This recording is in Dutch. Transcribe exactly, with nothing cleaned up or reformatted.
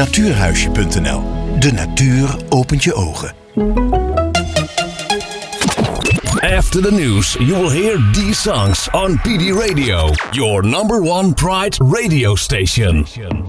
natuurhuisje punt n l. De natuur opent je ogen. After the news, you will hear these songs on P D Radio, your number one Pride radio station.